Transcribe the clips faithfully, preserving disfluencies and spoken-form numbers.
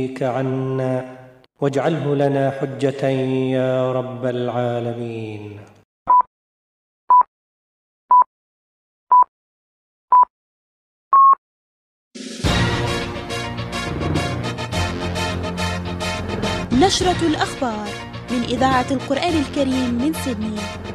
عنا واجعله لنا حجة يا رب العالمين. نشرة الأخبار من إذاعة القرآن الكريم من سيدني.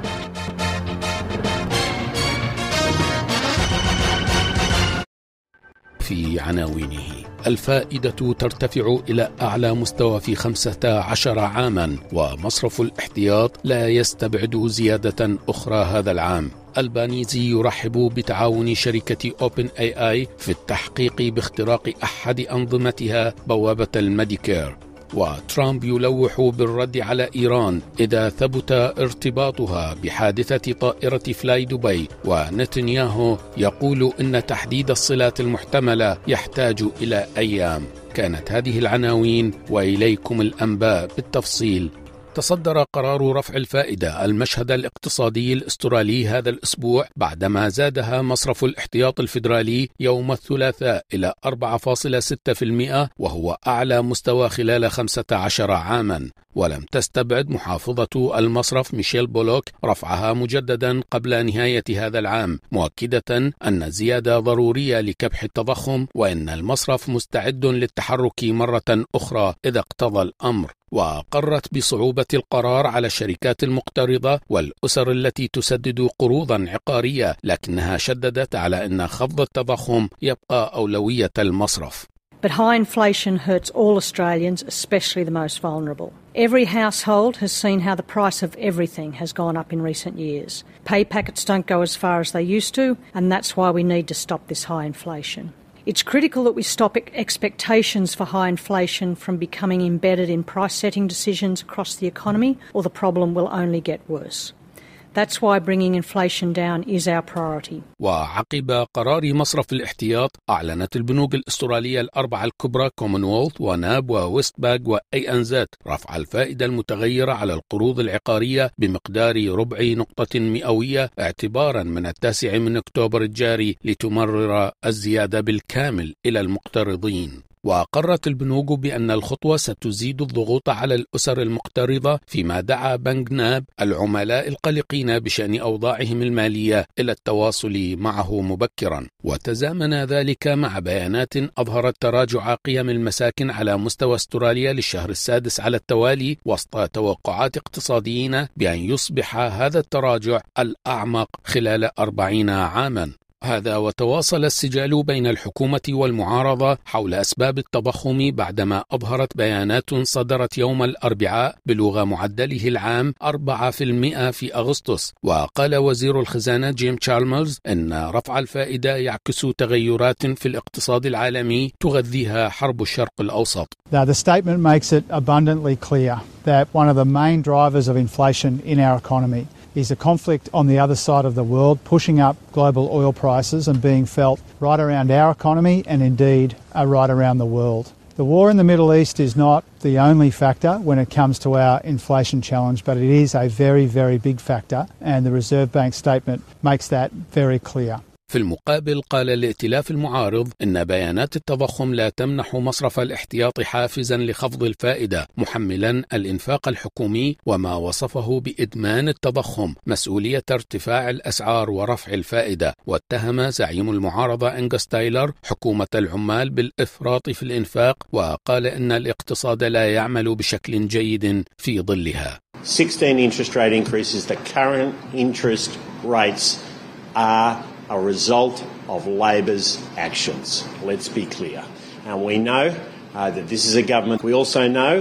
في عناوينه: الفائدة ترتفع إلى أعلى مستوى في خمسة عشر عاما، ومصرف الاحتياط لا يستبعد زيادة أخرى هذا العام. البانيزي يرحب بتعاون شركة أوبن آي آي في التحقيق باختراق أحد أنظمتها بوابة الميديكير. وترامب يلوح بالرد على إيران إذا ثبت ارتباطها بحادثة طائرة فلاي دبي. ونتنياهو يقول إن تحديد الصلات المحتملة يحتاج إلى أيام. كانت هذه العناوين، وإليكم الأنباء بالتفصيل. تصدر قرار رفع الفائدة المشهد الاقتصادي الأسترالي هذا الأسبوع بعدما زادها مصرف الاحتياط الفيدرالي يوم الثلاثاء إلى أربعة فاصلة ستة بالمئة، وهو أعلى مستوى خلال خمسة عشر عاما. ولم تستبعد محافظة المصرف ميشيل بولوك رفعها مجددا قبل نهاية هذا العام، مؤكدة أن الزيادة ضرورية لكبح التضخم، وأن المصرف مستعد للتحرك مرة أخرى إذا اقتضى الأمر. وقرت بصعوبة القرار على الشركات المقترضة والأسر التي تسدد قروضا عقارية، لكنها شددت على أن خفض التضخم يبقى أولوية المصرف. But high inflation hurts all Australians, especially the most vulnerable. Every household has seen how the price of everything has gone up in recent years. Pay packets don't go as far as they used to, and that's why we need to stop this high inflation. It's critical that we stop expectations for high inflation from becoming embedded in price-setting decisions across the economy, or the problem will only get worse. That's why bringing inflation down is our priority. وعقب قرار مصرف الاحتياط، أعلنت البنوك الأسترالية الأربعة الكبرى كومنولث وناب وويستباك وأي أن زد رفع الفائدة المتغيرة على القروض العقارية بمقدار ربع نقطة مئوية اعتبارا من التاسع من أكتوبر الجاري، لتمرر الزيادة بالكامل إلى المقترضين. وقررت البنوك بأن الخطوة ستزيد الضغوط على الأسر المقترضة، فيما دعا بنك ناب العملاء القلقين بشأن أوضاعهم المالية إلى التواصل معه مبكرا. وتزامن ذلك مع بيانات أظهرت تراجع قيم المساكن على مستوى استراليا للشهر السادس على التوالي، وسط توقعات اقتصاديين بأن يصبح هذا التراجع الأعمق خلال أربعين عاما. هذا وتواصل السجال بين الحكومة والمعارضة حول أسباب التضخم، بعدما أظهرت بيانات صدرت يوم الأربعاء بلغة معدله العام أربعة بالمئة في أغسطس. وقال وزير الخزانة جيم تشالمرز أن رفع الفائدة يعكس تغيرات في الاقتصاد العالمي تغذيها حرب الشرق الأوسط. Now, the statement makes it abundantly clear that one of the main drivers of inflation in our economy is a conflict on the other side of the world, pushing up global oil prices and being felt right around our economy and indeed uh, right around the world. The war in the Middle East is not the only factor when it comes to our inflation challenge, but it is a very, very big factor, and the Reserve Bank statement makes that very clear. في المقابل، قال الائتلاف المعارض إن بيانات التضخم لا تمنح مصرف الاحتياط حافزا لخفض الفائدة، محملا الإنفاق الحكومي وما وصفه بإدمان التضخم مسؤولية ارتفاع الأسعار ورفع الفائدة. واتهم زعيم المعارضة أنغس تايلر حكومة العمال بالإفراط في الإنفاق، وقال إن الاقتصاد لا يعمل بشكل جيد في ظلها. sixteen interest rate increases. The current interest rates are a result of Labor's actions. Let's be clear. And we know uh, that this is a government. We also know